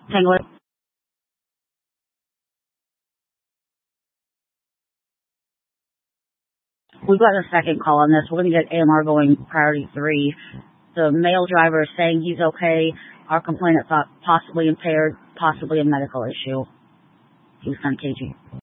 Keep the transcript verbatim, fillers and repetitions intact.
Tango. We've got a second call on this. We're going to get A M R going priority three. The male driver is saying he's okay. Our complainant thought possibly impaired, possibly a medical issue. Houston K G.